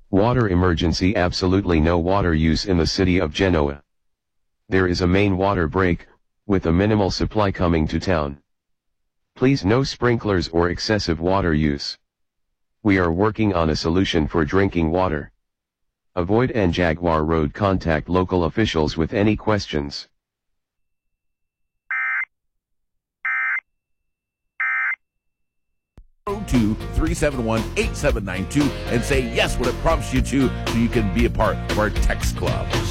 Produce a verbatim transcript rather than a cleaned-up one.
Water emergency. Absolutely no water use in the city of Genoa. There is a main water break, with a minimal supply coming to town. Please no sprinklers or excessive water use. We are working on a solution for drinking water. Avoid N Jaguar Road. Contact local officials with any questions. To three seven one, eight seven nine two and say yes when it prompts you to, so you can be a part of our text club.